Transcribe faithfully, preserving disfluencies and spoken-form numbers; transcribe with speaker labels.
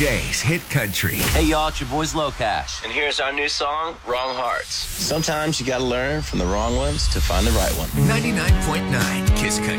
Speaker 1: J's Hit Country.
Speaker 2: Hey, y'all, it's your boys Low Cash.
Speaker 3: And here's our new song, Wrong Hearts.
Speaker 4: Sometimes you gotta learn from the wrong ones to find the right one.
Speaker 1: ninety-nine point nine Kiss Country.